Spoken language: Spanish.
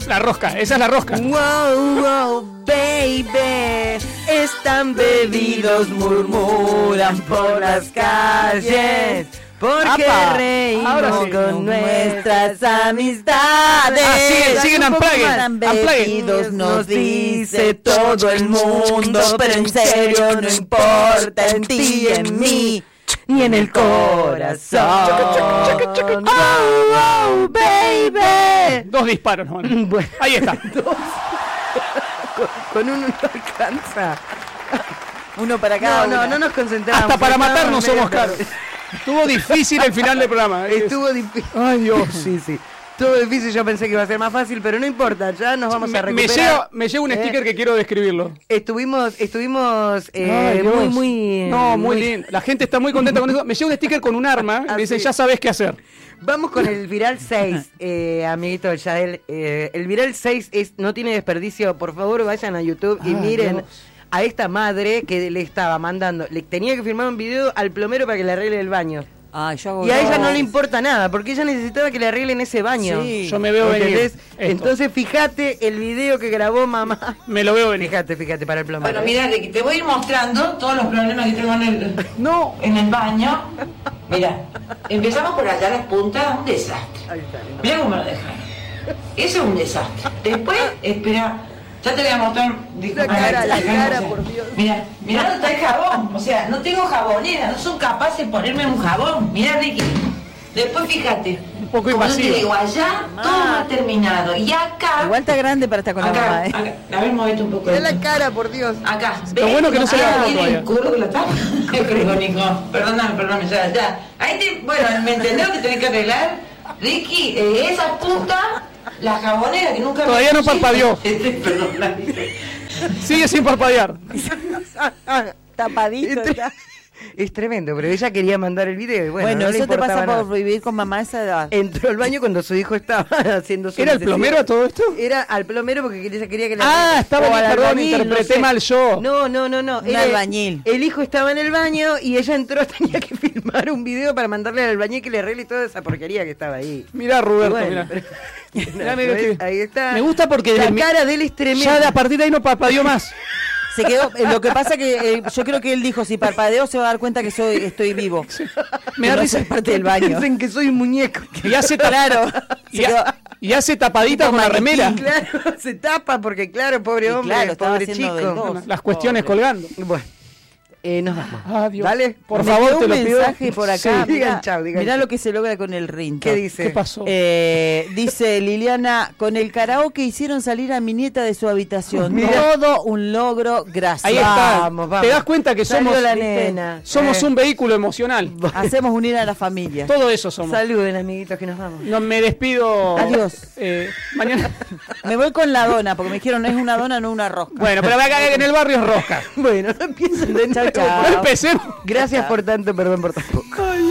La rosca, esa es la rosca. Wow, wow, baby, están bebidos, murmuran por las calles. Porque ¡Apa! reímos Ahora sí. con nuestras amistades. Siguen Están Unplugged. bebidos, nos dice todo el mundo, pero en serio no importa en ti y en mí, ni en el corazón. Oh, baby. 2 disparos, no. Bueno. Ahí está. Con uno no alcanza. Uno para cada No, una. no nos concentramos. Hasta para Estábamos matarnos medio somos caros. Estuvo difícil el final del programa. Estuvo difícil. Ay, Dios. Sí. Estuvo difícil, yo pensé que iba a ser más fácil, pero no importa, ya nos vamos a recuperar. Me lleva un sticker que quiero describirlo. Estuvimos Ay, Dios. muy lindo. La gente está muy contenta con eso. Me lleva un sticker con un arma. Me dice, sí. ya sabes qué hacer. Vamos con el viral 6, amiguito Yael. El viral 6 no tiene desperdicio. Por favor, vayan a YouTube y miren Dios. a esta madre que le estaba mandando. Le tenía que filmar un video al plomero para que le arregle el baño. Ay, yo hago Y a ella dos. no le importa nada, porque ella necesitaba que le arreglen ese baño. Sí. Yo me veo venir. ¿Entendés? esto. Entonces, fíjate el video que grabó mamá. Me lo veo venir. Fíjate para el plomero. Bueno, mira, Ricky, te voy a ir mostrando todos los problemas que tengo No. en el baño. Mira, empezamos por allá las puntas, un desastre. Ahí está. Mira cómo lo dejan. Eso es un desastre. Después, espera, ya te voy a mostrar. La cara, por Dios. Mira dónde está el jabón. O sea, no tengo jabonera, no son capaces de ponerme un jabón. Mira, Ricky. Después fíjate. Un poco como yo te invasivo. digo, allá todo más terminado. Y acá. Igual está grande para estar con la mamá, acá, a ver, movete un poco. Mira la cara, por Dios. Acá. Lo bueno que no se le agarró tiene todavía. el culo que lo tapa. Qué creo, Nico. Perdóname, ya. Ahí bueno, ¿me entendés lo que tenés que arreglar? Ricky, esa punta, la jabonera que nunca... Todavía no parpadeó. Perdóname. Sigue sin parpadear. Tapadito. está. Es tremendo, pero ella quería mandar el video y bueno, no le eso te pasa importaba nada. por vivir con mamá a esa edad. Entró al baño cuando su hijo estaba haciendo su ¿Era el necesidad. plomero a todo esto? Era al plomero porque ella quería que le... Estaba o al perdón, albañil, interpreté no sé. mal yo. No. Un Era albañil. El hijo estaba en el baño y ella entró, tenía que filmar un video para mandarle al albañil que le arregle toda esa porquería que estaba ahí. Mirá, Roberto, Bueno, mirá. pero- Mirá, mira ¿ves? que- Ahí está. Me gusta porque la desde mi- cara de él es tremenda. Ya a partir de ahí no parpadeó más. Se quedó, lo que pasa que yo creo que él dijo, si parpadeo se va a dar cuenta que estoy vivo. Me da No risa. soy parte del baño. Piensen que soy un muñeco. Y hace Claro. y hace tapadita Tipo con la maniquí. remera. Claro, se tapa porque claro, pobre Y hombre, claro, estaba pobre haciendo del chico. dos. Las cuestiones colgando. Bueno, nos vamos. Adiós. ¿Vale? Por Me favor, quedó te un lo pido. mensaje por acá. Sí, digan chau, digan mirá chau. lo que se logra con el rinto. ¿Qué dice? ¿Qué pasó? Dice Liliana, con el karaoke hicieron salir a mi nieta de su habitación. Mira. Todo un logro, gracias. Ahí está. Vamos. Te das cuenta que Salió somos, la ¿viste? nena. Somos un vehículo emocional. Hacemos unir a la familia. Todo eso somos. Saluden, amiguitos, que nos vamos. No, me despido. Adiós. Mañana. Me voy con la dona, porque me dijeron, es una dona, no una rosca. Bueno, pero acá en el barrio es rosca. Bueno, no empiecen de nuevo. Chau. No empecemos. Gracias por tanto, perdón por tan poco. Ay,